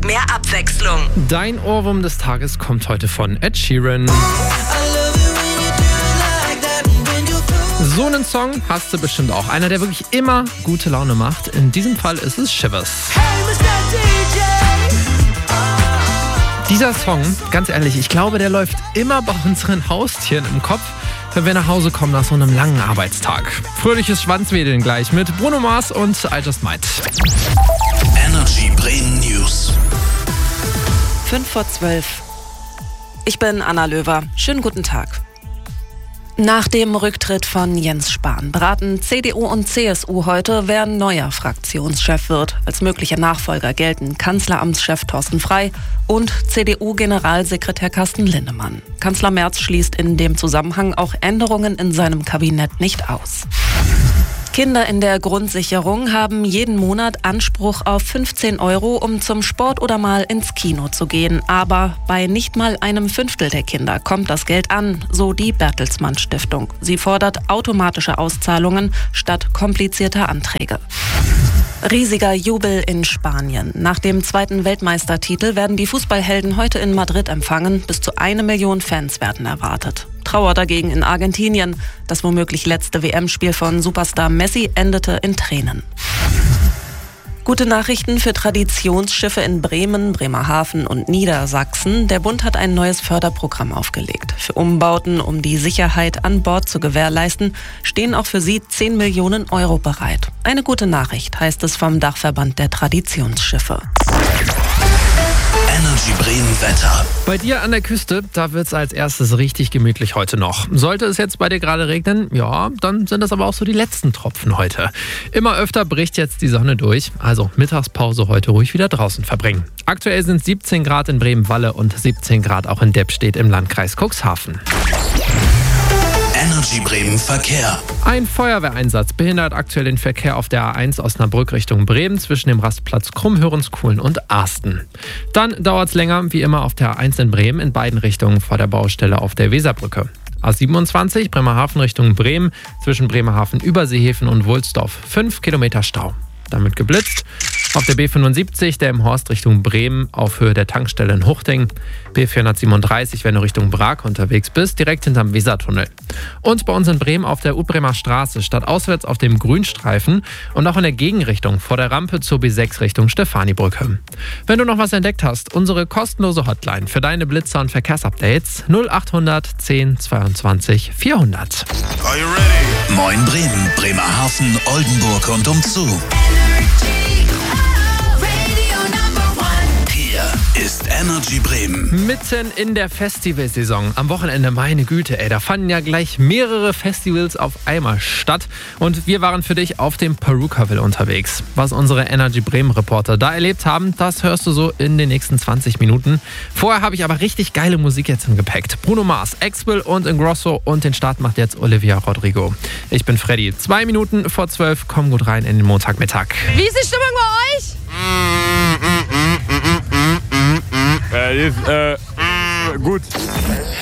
mehr Abwechslung. Dein Ohrwurm des Tages kommt heute von Ed Sheeran. So einen Song hast du bestimmt auch. Einer, der wirklich immer gute Laune macht. In diesem Fall ist es Shivers. Dieser Song, ganz ehrlich, ich glaube, der läuft immer bei unseren Haustieren im Kopf, wenn wir nach Hause kommen nach so einem langen Arbeitstag. Fröhliches Schwanzwedeln gleich mit Bruno Mars und I Just Might. Energy Bremen News. 5:12. Ich bin Anna Löwer. Schönen guten Tag. Nach dem Rücktritt von Jens Spahn beraten CDU und CSU heute, wer neuer Fraktionschef wird. Als mögliche Nachfolger gelten Kanzleramtschef Thorsten Frey und CDU-Generalsekretär Carsten Linnemann. Kanzler Merz schließt in dem Zusammenhang auch Änderungen in seinem Kabinett nicht aus. Kinder in der Grundsicherung haben jeden Monat Anspruch auf 15 €, um zum Sport oder mal ins Kino zu gehen. Aber bei nicht mal einem Fünftel der Kinder kommt das Geld an, so die Bertelsmann Stiftung. Sie fordert automatische Auszahlungen statt komplizierter Anträge. Riesiger Jubel in Spanien. Nach dem 2. Weltmeistertitel werden die Fußballhelden heute in Madrid empfangen. Bis zu 1 Million Fans werden erwartet. Trauer dagegen in Argentinien. Das womöglich letzte WM-Spiel von Superstar Messi endete in Tränen. Gute Nachrichten für Traditionsschiffe in Bremen, Bremerhaven und Niedersachsen. Der Bund hat ein neues Förderprogramm aufgelegt. Für Umbauten, um die Sicherheit an Bord zu gewährleisten, stehen auch für sie 10 Millionen € bereit. Eine gute Nachricht, heißt es vom Dachverband der Traditionsschiffe. Energy Bremen Wetter. Bei dir an der Küste, da wird es als erstes richtig gemütlich heute noch. Sollte es jetzt bei dir gerade regnen, ja, dann sind das aber auch so die letzten Tropfen heute. Immer öfter bricht jetzt die Sonne durch, also Mittagspause heute ruhig wieder draußen verbringen. Aktuell sind 17 Grad in Bremen-Walle und 17 Grad auch in Deppstedt im Landkreis Cuxhaven. Energy Bremen Verkehr. Ein Feuerwehreinsatz behindert aktuell den Verkehr auf der A1 Osnabrück Richtung Bremen zwischen dem Rastplatz Krummhörenskuhlen und Arsten. Dann dauert es länger, wie immer auf der A1 in Bremen in beiden Richtungen vor der Baustelle auf der Weserbrücke. A27 Bremerhaven Richtung Bremen zwischen Bremerhaven, Überseehäfen und Wulsdorf 5 Kilometer Stau. Damit geblitzt. Auf der B75 der im Horst Richtung Bremen auf Höhe der Tankstelle in Huchting. B437, wenn du Richtung Brake unterwegs bist, direkt hinterm Wesertunnel. Und bei uns in Bremen auf der Utbremer Straße stadtauswärts auf dem Grünstreifen und auch in der Gegenrichtung vor der Rampe zur B6 Richtung Stefanibrücke. Wenn du noch was entdeckt hast, unsere kostenlose Hotline für deine Blitzer- und Verkehrsupdates 0800 10 22 400. Are you ready? Moin Bremen, Bremerhaven, Oldenburg und umzu. Ist Energy Bremen. Mitten in der Festivalsaison. Am Wochenende, meine Güte, da fanden ja gleich mehrere Festivals auf einmal statt. Und wir waren für dich auf dem Perukaville unterwegs. Was unsere Energy Bremen Reporter da erlebt haben, das hörst du so in den nächsten 20 Minuten. Vorher habe ich aber richtig geile Musik jetzt im Gepäck. Bruno Mars, Axwell und Ingrosso und den Start macht jetzt Olivia Rodrigo. Ich bin Freddy. 2 Minuten vor 12, komm gut rein in den Montagmittag. Wie ist die Stimmung bei euch? Die ist gut.